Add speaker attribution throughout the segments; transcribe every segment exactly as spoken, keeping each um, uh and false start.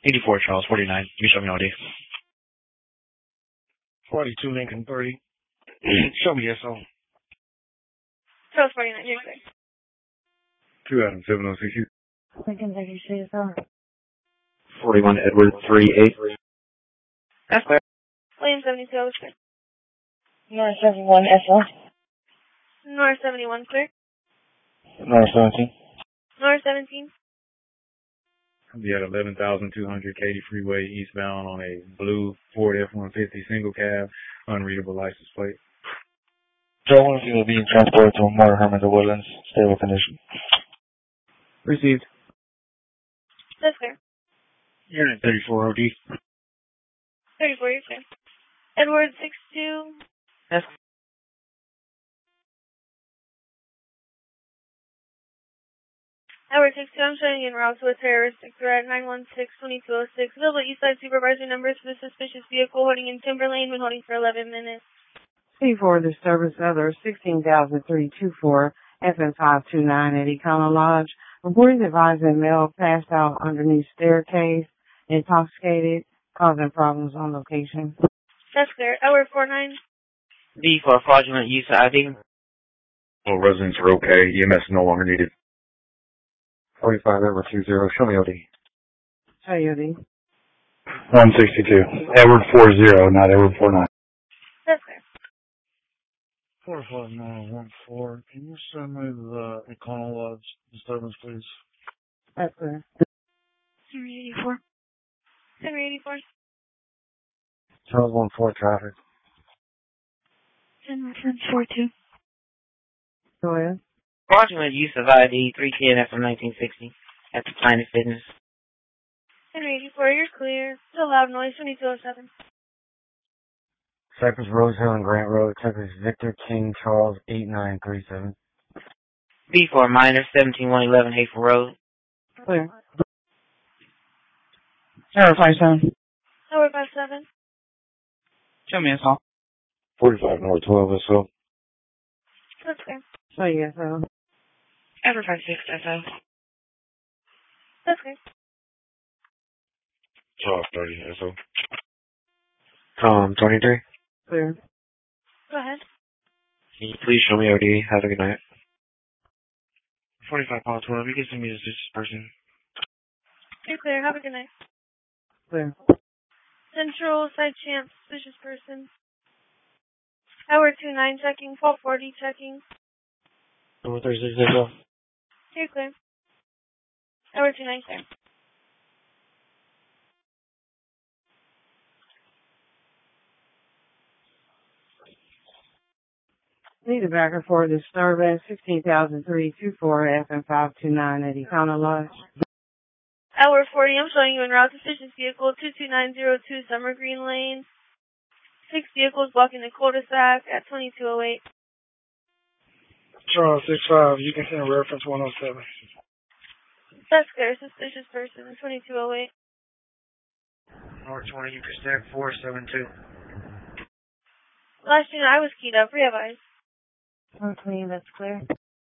Speaker 1: eighty-four Charles, forty-nine. You show me O D.
Speaker 2: forty-two Lincoln, thirty. Show me S O.
Speaker 3: Charles, forty-nine. You're clear.
Speaker 2: two Adam, seven oh six.
Speaker 3: Lincoln, thirty-six. S O.
Speaker 1: forty-one Edward, three eight.
Speaker 3: That's clear. William, seventy-two. I was clear. North seventy-one. S O. North seventy-one, clear.
Speaker 2: North seventeen.
Speaker 3: North seventeen.
Speaker 2: I'll be at eleven thousand two hundred Katy Freeway eastbound on a blue Ford F one fifty single cab, unreadable license plate.
Speaker 4: Joe, one of you will be transported to Memorial Herman to Woodlands, stable condition.
Speaker 2: Received.
Speaker 3: That's clear.
Speaker 2: Unit thirty-four O D.
Speaker 3: thirty-four, you're clear. Edward, six two.
Speaker 1: Yes.
Speaker 3: Edward, six two. I'm showing in route to a terroristic threat. nine one six, two two oh six. Available Eastside supervisor numbers for the suspicious vehicle holding in Timberlane. Been holding for eleven minutes.
Speaker 5: C four disturbance other sixteen thousand three two four F M five two nine at Econo Lodge. Reporting advising male passed out underneath staircase, intoxicated, causing problems on location.
Speaker 3: That's clear. Edward, four nine.
Speaker 1: B for fraudulent use of I D.
Speaker 2: All residents are okay. E M S no longer needed. forty-five Edward two zero. Show me O D.
Speaker 5: Show you O D.
Speaker 4: one sixty-two. Edward four zero, not Edward four nine.
Speaker 3: That's clear.
Speaker 2: four five nine one four. Can you send me the Econo Lodge disturbance, please?
Speaker 5: That's clear.
Speaker 3: Henry eighty-four. Henry eighty-four.
Speaker 2: Charles one four traffic.
Speaker 3: ten reference four two.
Speaker 5: Go ahead.
Speaker 1: Fraudulent use of I D, three ten F from nineteen sixty at the Planet Fitness.
Speaker 3: Henry eighty-four, you're clear. Still loud noise, twenty-two oh seven.
Speaker 2: Cypress Rose Hill and Grant Road, Texas Victor King Charles eight nine three seven.
Speaker 1: B for minor, seventeen one eleven Hateful Road.
Speaker 5: Clear. Tower five seven.
Speaker 3: Tower five seven.
Speaker 1: Show me a all.
Speaker 2: forty-five North twelve S O.
Speaker 3: That's clear.
Speaker 5: Show you S O.
Speaker 1: Ever five six S O.
Speaker 3: That's clear.
Speaker 2: twelve thirty S O.
Speaker 1: Tom, twenty-three.
Speaker 5: Clear.
Speaker 3: Go ahead.
Speaker 1: Can you please show me O D? Have a good night.
Speaker 2: forty-five Paul twelve. You can send me this person.
Speaker 3: You're clear. Have a good night.
Speaker 5: Clear.
Speaker 3: Central, side champ, suspicious person. Howard two nine checking, twelve forty checking.
Speaker 2: Number thirty-six S O.
Speaker 3: You're clear. Howard two nine clear.
Speaker 5: Need a backer for disturbance sixteen thousand three two four F M five two nine at Econo Lodge.
Speaker 3: Hour forty, I'm showing you en route suspicious vehicle two two nine zero two Summer Green Lane. Six vehicles blocking the cul-de-sac at twenty-two oh eight.
Speaker 2: Charles six five. You can send reference one oh seven.
Speaker 3: That's clear. Suspicious person, twenty-two oh eight.
Speaker 2: North twenty, you can send four seven two.
Speaker 3: Last unit, I was keyed up. Rehab eyes.
Speaker 5: one twenty, that's clear.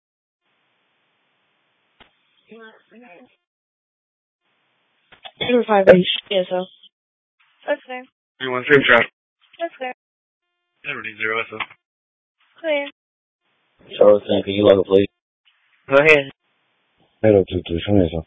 Speaker 3: Two five H. Yes, so. That's clear.
Speaker 2: three one six traffic.
Speaker 3: That's clear.
Speaker 2: Liberty zero S O.
Speaker 3: Clear.
Speaker 6: Charles, can you log a plate?
Speaker 1: Go ahead.
Speaker 4: Hello, two two. Show me S O.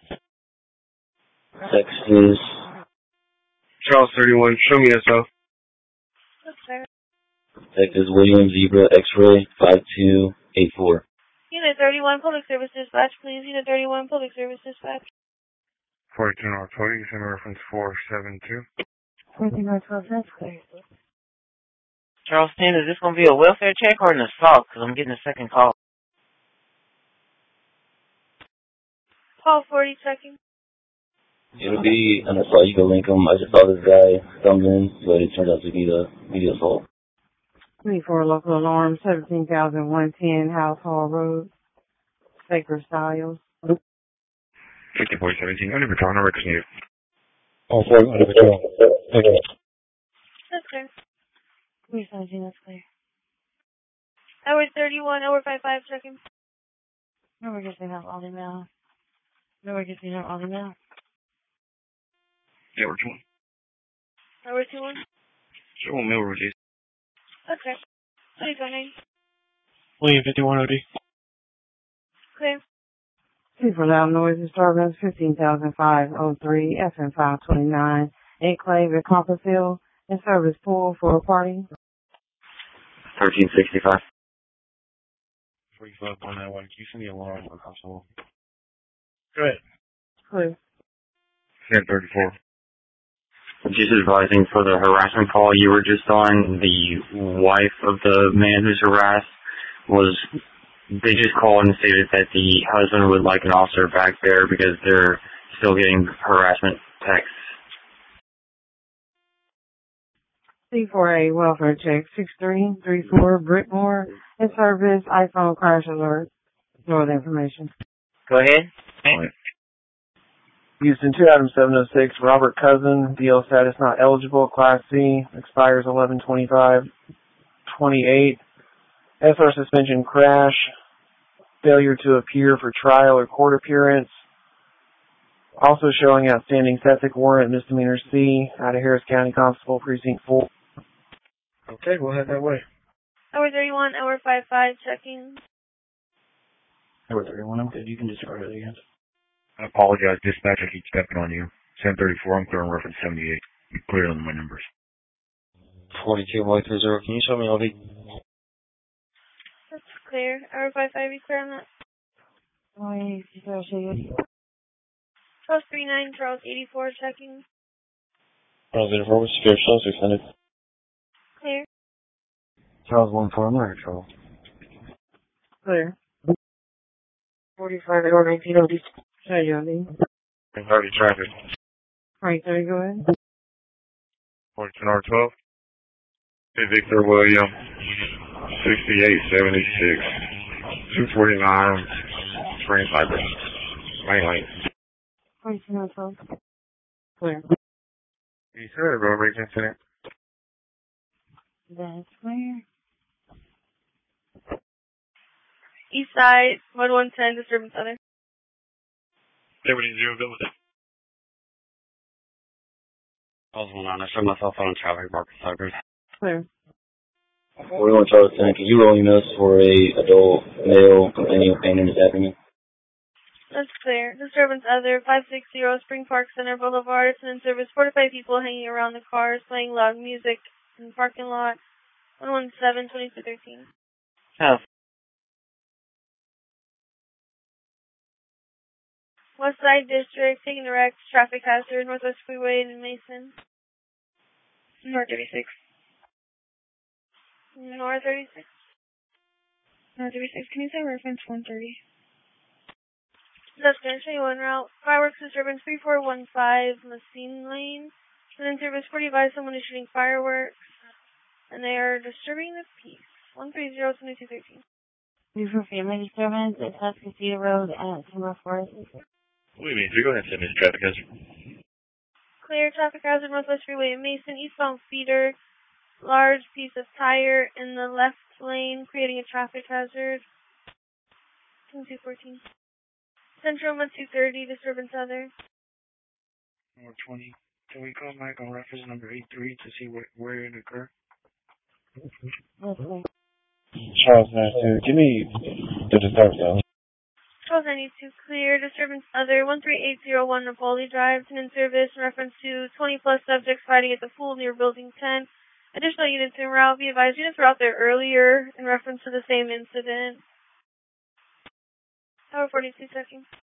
Speaker 6: Texas.
Speaker 2: Charles thirty-one. Show me S O.
Speaker 3: That's clear.
Speaker 6: Texas William Zebra X-ray five two eight four.
Speaker 3: Unit thirty-one, public service dispatch, please. Unit thirty-one, public service dispatch.
Speaker 2: forty-two North twenty, you can send reference four seven two.
Speaker 5: forty-two North twelve, that's clear.
Speaker 1: Charles ten, is this going to be a welfare check or an assault? Because I'm getting a second call.
Speaker 3: Paul forty checking.
Speaker 6: It'll be an assault. You can link him. I just saw this guy stumbling, but it turned out to be the media assault.
Speaker 5: twenty-four local alarm, seventeen thousand one ten House Hall Road, Sacred Styles.
Speaker 2: fifty-four seventeen, under patrol, no records needed.
Speaker 4: Oh, sorry, under patrol. Thank you.
Speaker 3: That's clear. three seventeen, that's clear. Hour thirty-one, hour five five checking. No, we're getting up all the mail. No, we're getting up all the mail.
Speaker 2: Yeah, we're two.
Speaker 3: Hour two one?
Speaker 2: Sure, one mail rotation.
Speaker 3: Okay. Please go name.
Speaker 4: William fifty-one O D.
Speaker 3: Clear.
Speaker 5: Two for loud noise disturbance, fifteen thousand five oh three, F M five twenty-nine, Enclave at Copperfield, in service pool for a party.
Speaker 1: thirteen sixty-five.
Speaker 4: forty-five on that one. Can you send the alarm or possible?
Speaker 2: Go ahead.
Speaker 5: Clear.
Speaker 2: ten thirty-four.
Speaker 1: Just advising for the harassment call you were just on, the wife of the man who's harassed was, they just called and stated that the husband would like an officer back there because they're still getting harassment texts.
Speaker 5: C four A welfare check, six three three four Brickmore, in service iPhone crash alert. No other information.
Speaker 1: Go ahead.
Speaker 2: Right.
Speaker 7: Houston two Adam seven oh six, Robert Cousin, D L status not eligible, Class C, expires eleven twenty-five twenty-eight. S R suspension crash, failure to appear for trial or court appearance. Also showing outstanding septic warrant, misdemeanor C, out of Harris County Constable, Precinct four.
Speaker 2: Okay, we'll head that way.
Speaker 3: Hour thirty-one, hour five five, checking.
Speaker 4: Hour thirty-one, I'm good. You can just start it again.
Speaker 2: I apologize, dispatch, I keep stepping on you. ten thirty-four, I'm clear on reference seventy-eight. I'm clear on my numbers.
Speaker 6: forty-two Y three zero, can you show me all the...
Speaker 3: That's clear. Hour five five, you clear on that? Charles three nine, Charles eighty-four, checking.
Speaker 4: Charles eighty-four, what's your Charles extended?
Speaker 3: Clear.
Speaker 6: Charles one four, I'm right, Charles.
Speaker 5: Clear. forty-five or nineteen O D. Hey, Johnny.
Speaker 2: thirty traffic.
Speaker 5: Frank, there you go ahead.
Speaker 2: forty-two R twelve. Hey, Victor William. sixty-eight seventy-six. two forty-nine. Spring Cypress. Main lane.
Speaker 5: forty-two R twelve. Clear.
Speaker 2: You said it, road rage incident.
Speaker 5: That's clear.
Speaker 3: East side, one one ten, disturbance other.
Speaker 4: Liberty zero, go with it.
Speaker 6: Charles one nine, I showed myself on traffic marker Cypress.
Speaker 5: Clear.
Speaker 6: forty-one Charles ten, can you roll your notes for a adult male complaining of pain in his abdomen?
Speaker 3: That's clear. Disturbance other, five sixty Spring Park Center Boulevard. It's in service, four to five people hanging around the cars, playing loud music in the parking lot. one one seven, twenty-two thirteen.
Speaker 1: Oh.
Speaker 3: West Side District, taking the wreck, traffic hazard, Northwest Freeway in Mason. North thirty-six. North thirty-six. North thirty-six, can you say reference one thirty? That's going to show you one route. Fireworks disturbance three four one five, Messine Lane. And in service forty-five, someone is shooting fireworks. And they are disturbing the peace. one three zero, twenty-two thirteen.
Speaker 8: Three for family disturbance at Tuscasita Road at Timber Forest.
Speaker 2: What do you mean? You're going to send this traffic hazard.
Speaker 3: Clear traffic hazard, Northwest Freeway in Mason, eastbound feeder. Large piece of tire in the left lane, creating a traffic hazard. twenty-two fourteen. Central one two thirty, disturbance other.
Speaker 2: Number twenty. Can we call Mike on reference number eight three to see where, where it occurred?
Speaker 4: Charles ninety-two, give me the disturbance though.
Speaker 3: Charles ninety-two, clear. Disturbance other, one three eight zero one Napoli Drive, and in service in reference to twenty plus subjects fighting at the pool near Building ten. Additional units en route. Be advised, units were out there earlier in reference to the same incident. Hour forty-two seconds.